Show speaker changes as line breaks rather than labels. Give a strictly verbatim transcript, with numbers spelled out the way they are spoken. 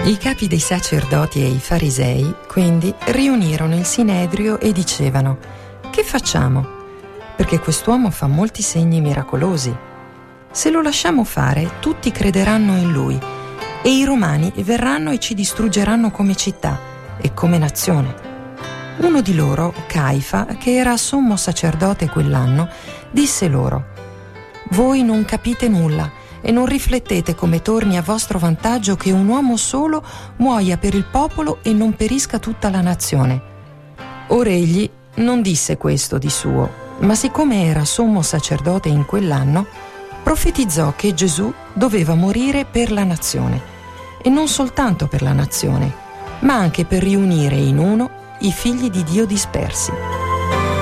I capi dei sacerdoti e i farisei, quindi, riunirono il Sinedrio e dicevano: «Che facciamo? Perché quest'uomo fa molti segni miracolosi. Se lo lasciamo fare, tutti crederanno in lui, e i romani verranno e ci distruggeranno come città e come nazione». Uno di loro, Caifa, che era sommo sacerdote quell'anno, disse loro: «Voi non capite nulla e non riflettete come torni a vostro vantaggio che un uomo solo muoia per il popolo e non perisca tutta la nazione». Ora egli non disse questo di suo, ma siccome era sommo sacerdote in quell'anno, profetizzò che Gesù doveva morire per la nazione, e non soltanto per la nazione, ma anche per riunire in uno i figli di Dio dispersi.